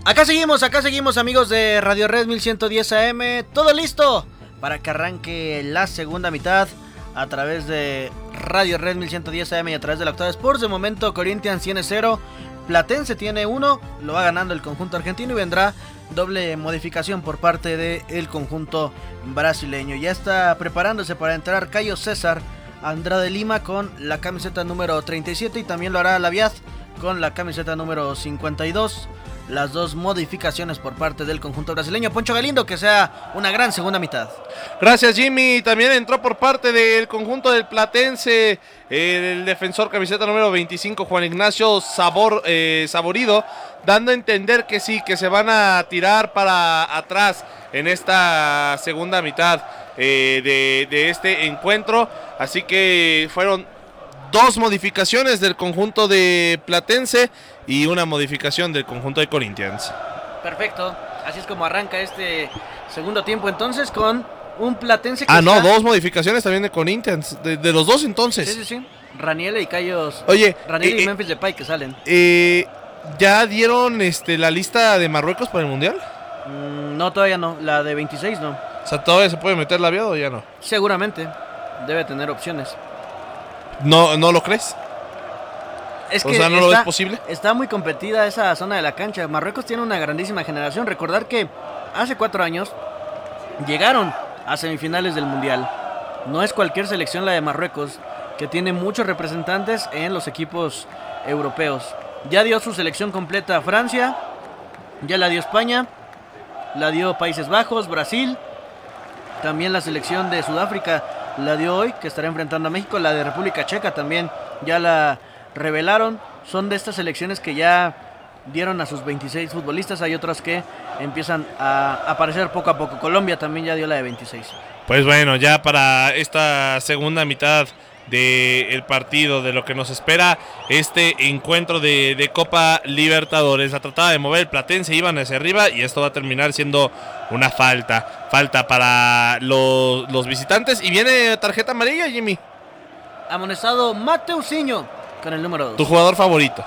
Acá seguimos amigos de Radio Red 1110 AM, todo listo para que arranque la segunda mitad a través de Radio Red 1110 AM y a través de la Octava Sports. De momento Corinthians tiene 0, Platense tiene 1, lo va ganando el conjunto argentino y vendrá doble modificación por parte del conjunto brasileño. Ya está preparándose para entrar Caio César Andrade Lima con la camiseta número 37 y también lo hará Labiaz con la camiseta número 52. Las dos modificaciones por parte del conjunto brasileño. Poncho Galindo, que sea una gran segunda mitad. Gracias, Jimmy. También entró por parte del conjunto del Platense el defensor camiseta número 25, Juan Ignacio Saborido, dando a entender que sí, que se van a tirar para atrás en esta segunda mitad de este encuentro. Así que fueron dos modificaciones del conjunto de Platense y una modificación del conjunto de Corinthians. Perfecto, así es como arranca este segundo tiempo entonces con un Platense que dos modificaciones también de Corinthians, de los dos entonces. Sí, Raniel y Cayos. Raniel y Memphis Depay que salen. ¿Ya dieron la lista de Marruecos para el Mundial? No, todavía no, la de 26 no. O sea, ¿todavía se puede meter Labiado o ya no? Seguramente, debe tener opciones. ¿No lo crees? Es que ¿no lo ves posible? Está muy competida esa zona de la cancha. Marruecos tiene una grandísima generación. Recordar que hace 4 años llegaron a semifinales del Mundial. No es cualquier selección la de Marruecos, que tiene muchos representantes en los equipos europeos. Ya dio su selección completa a Francia, ya la dio España, la dio Países Bajos, Brasil, también la selección de Sudáfrica la dio hoy, que estará enfrentando a México. La de República Checa también ya la revelaron. Son de estas selecciones que ya dieron a sus 26 futbolistas. Hay otras que empiezan a aparecer poco a poco. Colombia también ya dio la de 26. Pues bueno, ya para esta segunda mitad del partido, de lo que nos espera este encuentro de Copa Libertadores. La trataba de mover el Platense, iban hacia arriba y esto va a terminar siendo una falta para los visitantes y viene tarjeta amarilla, Jimmy. Amonestado Mateusinho con el número 2. Tu jugador favorito.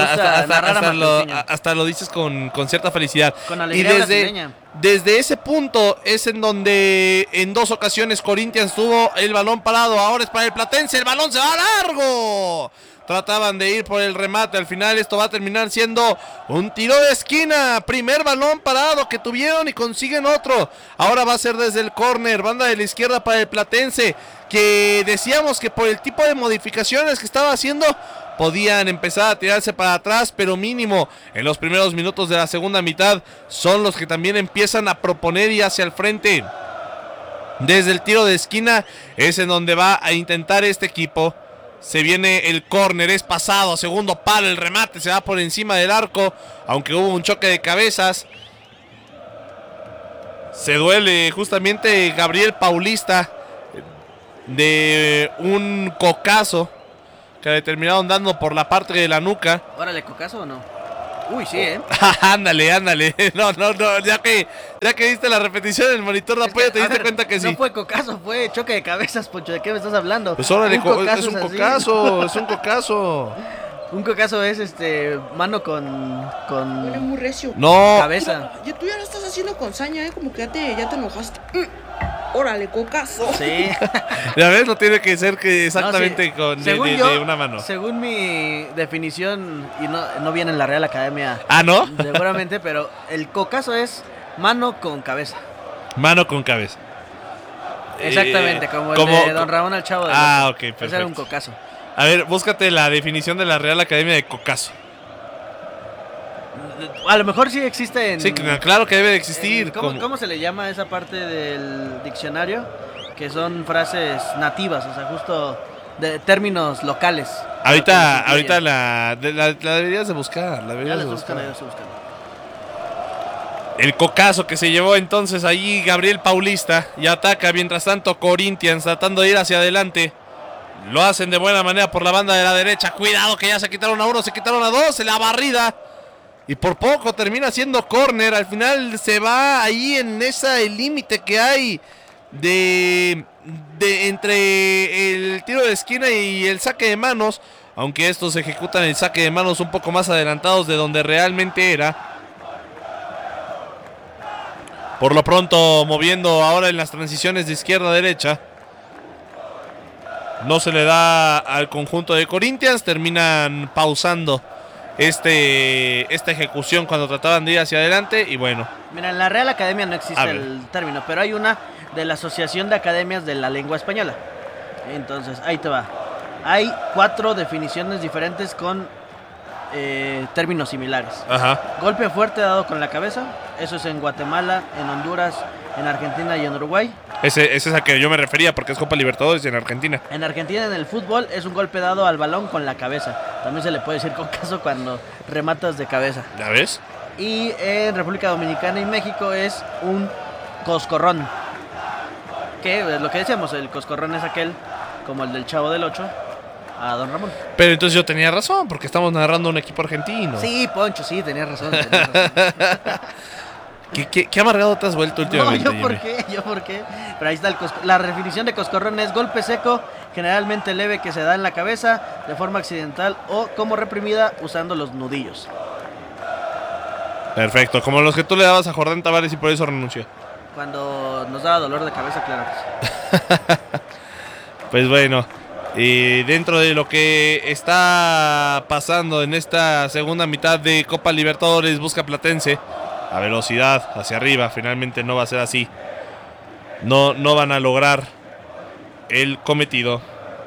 Hasta lo dices con cierta felicidad. Con alegría brasileña. Desde ese punto es en donde en 2 ocasiones Corinthians tuvo el balón parado. Ahora es para el Platense, el balón se va largo. Trataban de ir por el remate, al final esto va a terminar siendo un tiro de esquina. Primer balón parado que tuvieron y consiguen otro. Ahora va a ser desde el córner, banda de la izquierda para el Platense, que decíamos que por el tipo de modificaciones que estaba haciendo podían empezar a tirarse para atrás, pero mínimo en los primeros minutos de la segunda mitad son los que también empiezan a proponer y hacia el frente. Desde el tiro de esquina es en donde va a intentar este equipo. Se viene el córner, es pasado, segundo palo, el remate se va por encima del arco, aunque hubo un choque de cabezas. Se duele justamente Gabriel Paulista de un cocazo que le terminaron dando por la parte de la nuca. Órale, ¿cocazo o no? Uy, sí, Ándale. No, ya que viste la repetición en el monitor de apoyo, te diste cuenta que sí. No fue cocazo, fue choque de cabezas, Poncho. ¿De qué me estás hablando? Pues órale, es un cocazo. Un cocazo es mano con Huele muy recio. No. Cabeza. Tú ya lo estás haciendo con saña, como que ya te enojaste. Órale, cocazo. Sí. Ya ves, no tiene que ser que exactamente no, sí. de una mano. Según mi definición, y no viene en la Real Academia. Ah, ¿no? Seguramente, pero el cocazo es mano con cabeza. Mano con cabeza. Exactamente, como el de Don Ramón al Chavo. Ok, perfecto. Ese era un cocazo. A ver, búscate la definición de la Real Academia de cocazo. A lo mejor sí existe en... Sí, claro que debe de existir. ¿Cómo se le llama esa parte del diccionario? Que son frases nativas, o sea, justo de términos locales. Ahorita la deberías de buscar. La deberías de buscar. El cocazo que se llevó entonces allí Gabriel Paulista y ataca mientras tanto Corinthians tratando de ir hacia adelante. Lo hacen de buena manera por la banda de la derecha. Cuidado que ya se quitaron a 1, se quitaron a 2, se la barrida. Y por poco termina siendo córner. Al final se va ahí en el límite que hay de entre el tiro de esquina y el saque de manos. Aunque estos ejecutan el saque de manos un poco más adelantados de donde realmente era. Por lo pronto moviendo ahora en las transiciones de izquierda a derecha. No se le da al conjunto de Corinthians. Terminan pausando esta ejecución cuando trataban de ir hacia adelante. Y bueno. Mira, en la Real Academia no existe el término, pero hay una de la Asociación de Academias de la Lengua Española. Entonces, ahí te va. Hay 4 definiciones diferentes con términos similares. Ajá. Golpe fuerte dado con la cabeza. Eso es en Guatemala, en Honduras, en Argentina y en Uruguay. Ese es a que yo me refería porque es Copa Libertadores en Argentina. En Argentina, en el fútbol, es un golpe dado al balón con la cabeza. También se le puede decir cocazo cuando rematas de cabeza. ¿Ya ves? Y en República Dominicana y México es un coscorrón. Que es lo que decíamos, el coscorrón es aquel, como el del Chavo del 8, a Don Ramón. Pero entonces yo tenía razón, porque estamos narrando un equipo argentino. Sí, Poncho, sí, tenías razón. ¿Qué amargado te has vuelto últimamente? No, ¿yo por qué? Pero ahí está la definición de coscorrón: es golpe seco, generalmente leve, que se da en la cabeza de forma accidental o como reprimida usando los nudillos. Perfecto, como los que tú le dabas a Jordán Tavares y por eso renunció. Cuando nos daba dolor de cabeza, claro que sí. Pues bueno, y dentro de lo que está pasando en esta segunda mitad de Copa Libertadores, busca Platense a velocidad hacia arriba. Finalmente no va a ser así. No van a lograr el cometido.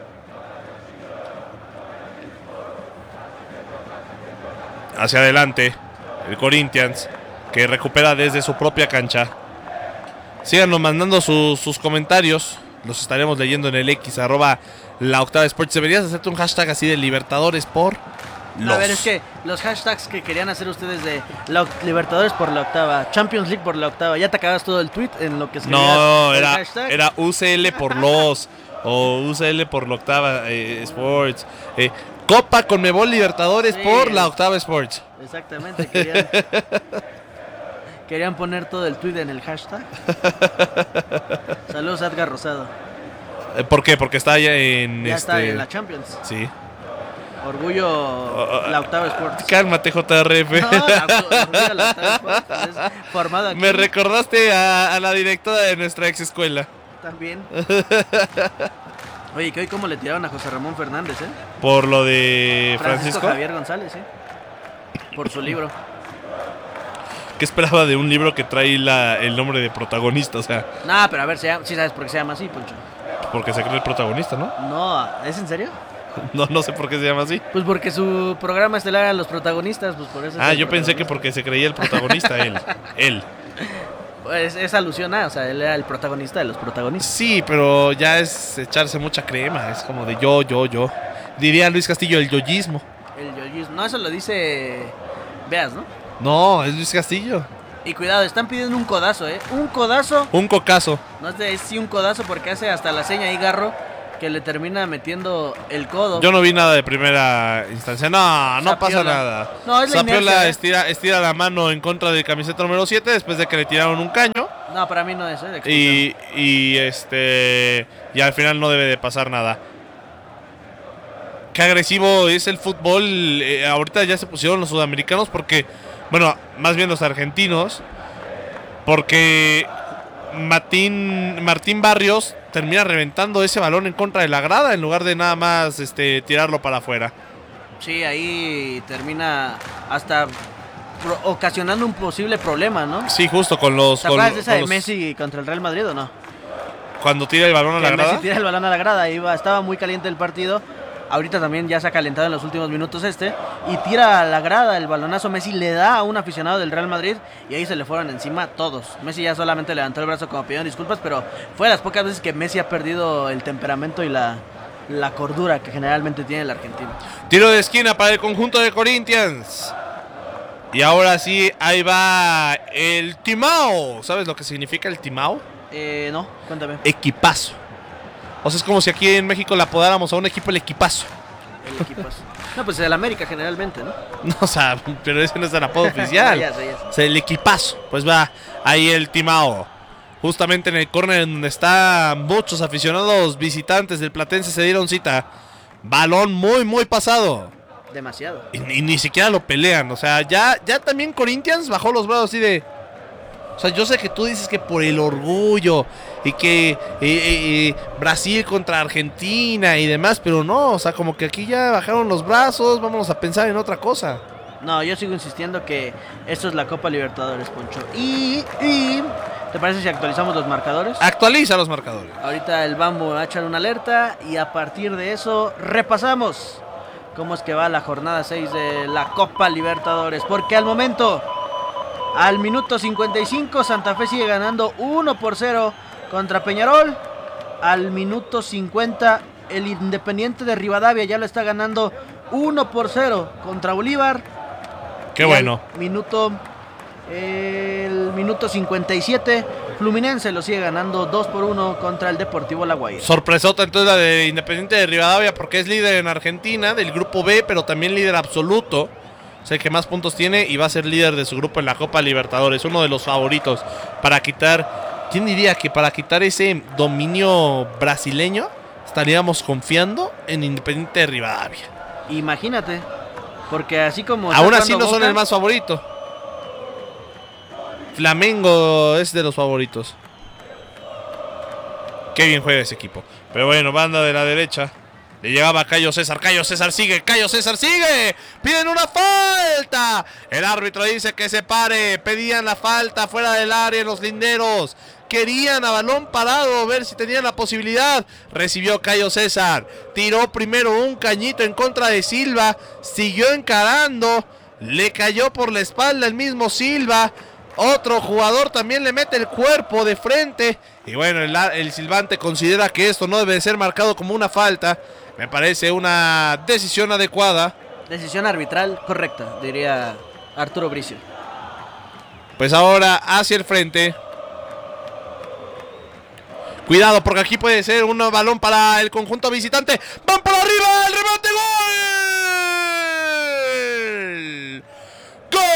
Hacia adelante el Corinthians, que recupera desde su propia cancha. Síganos mandando sus comentarios. Los estaremos leyendo en el X, @LaOctavaSports. Deberías hacerte un hashtag así de Libertadores por los. A ver, es que los hashtags que querían hacer ustedes de Libertadores por la octava, Champions League por la octava, ya te acabas todo el tweet en lo que escribías. No, el hashtag. era UCL por los o UCL por la octava Sports. Copa Conmebol Libertadores por la octava Sports. Exactamente, querían poner todo el tweet en el hashtag. Saludos a Edgar Rosado. ¿Por qué? Porque está allá en Ya está en la Champions. Sí. Orgullo la octava Sports. Cálmate, JRF. No, orgullo la octava Sports. Es formado aquí. Me recordaste a la directora de nuestra ex escuela. También. Oye, que hoy cómo le tiraron a José Ramón Fernández, Por lo de Francisco Javier González, por su libro. ¿Qué esperaba de un libro que trae el nombre de protagonista? O sea, No, pero a ver, sí sabes por qué se llama así, Poncho. porque se cree el protagonista, ¿no? No, ¿es en serio? No sé por qué se llama así. Pues porque su programa estelar eran los protagonistas, pues por eso. Yo pensé que porque se creía el protagonista, él. Pues es alusión a, o sea, él era el protagonista de los protagonistas. Sí, pero ya es echarse mucha crema, es como de yo. Diría Luis Castillo, el yoyismo. El yoyismo, no, eso lo dice Veas, ¿no? No, es Luis Castillo. Y cuidado, están pidiendo un codazo, un codazo. Un cocazo. No es sí un codazo porque hace hasta la seña ahí Garro que le termina metiendo el codo. Yo no vi nada de primera instancia. No pasa nada. No, es la Zapiola inercia, estira la mano en contra del camiseta número 7 después de que le tiraron un caño. No, para mí no es, Y al final no debe de pasar nada. Qué agresivo es el fútbol. Ahorita ya se pusieron los sudamericanos porque, bueno, más bien los argentinos, porque Martín Barrios termina reventando ese balón en contra de la grada en lugar de nada más tirarlo para afuera. Sí, ahí termina hasta ocasionando un posible problema, ¿no? Sí, justo con los... ¿Te acuerdas de esa de Messi contra el Real Madrid o no? Cuando tira el balón a la grada. Messi tira el balón a la grada, estaba muy caliente el partido. Ahorita también ya se ha calentado en los últimos minutos y tira a la grada el balonazo. Messi le da a un aficionado del Real Madrid y ahí se le fueron encima todos. Messi ya solamente levantó el brazo como pidiendo disculpas, pero fue de las pocas veces que Messi ha perdido el temperamento y la cordura que generalmente tiene el argentino. Tiro de esquina para el conjunto de Corinthians. Y ahora sí, ahí va el timao. ¿Sabes lo que significa el timao? No, cuéntame. Equipazo. O sea, es como si aquí en México le apodáramos a un equipo el equipazo. El equipazo. No, pues el América generalmente, ¿no? No, o sea, pero ese no es el apodo oficial. Ya sé. O sea, el equipazo. Pues va ahí el timao. Justamente en el córner donde están muchos aficionados visitantes del Platense se dieron cita. Balón muy pasado. Demasiado. Y ni siquiera lo pelean. O sea, ya también Corinthians bajó los brazos así de... O sea, yo sé que tú dices que por el orgullo y que Brasil contra Argentina y demás, pero no, o sea, como que aquí ya bajaron los brazos, vámonos a pensar en otra cosa. No, yo sigo insistiendo que esto es la Copa Libertadores, Poncho. Y ¿te parece si actualizamos los marcadores? Actualiza los marcadores. Ahorita el Bambo va a echar una alerta y a partir de eso repasamos cómo es que va la jornada 6 de la Copa Libertadores. Porque al momento, al minuto 55, Santa Fe sigue ganando 1-0 contra Peñarol. Al minuto 50, el Independiente de Rivadavia ya lo está ganando 1-0 contra Bolívar. Qué bueno. El minuto 57, Fluminense lo sigue ganando 2-1 contra el Deportivo La Guaira. Sorpresota entonces la de Independiente de Rivadavia, porque es líder en Argentina del grupo B, pero también líder absoluto. Es el que más puntos tiene y va a ser líder de su grupo en la Copa Libertadores. Uno de los favoritos para quitar, ¿quién diría que para quitar ese dominio brasileño estaríamos confiando en Independiente de Rivadavia? Imagínate, porque así como aún así no son Boca, el más favorito. Flamengo es de los favoritos. Qué bien juega ese equipo. Pero bueno, banda de la derecha. Le llegaba Cayo César sigue, Cayo César sigue. Piden una falta. El árbitro dice que se pare. Pedían la falta fuera del área en los linderos. Querían a balón parado ver si tenían la posibilidad. Recibió Cayo César. Tiró primero un cañito en contra de Silva. Siguió encarando. Le cayó por la espalda el mismo Silva. Otro jugador también le mete el cuerpo de frente. Y bueno, el silbante considera que esto no debe ser marcado como una falta. Me parece una decisión adecuada. Decisión arbitral correcta, diría Arturo Bricio. Pues ahora hacia el frente. Cuidado porque aquí puede ser un balón para el conjunto visitante. ¡Van por arriba! ¡El remate! ¡Gol!